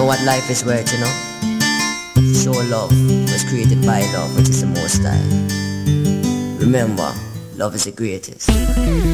know what life is worth, you know? Show love was created by love, which is the most high. Remember, love is the greatest.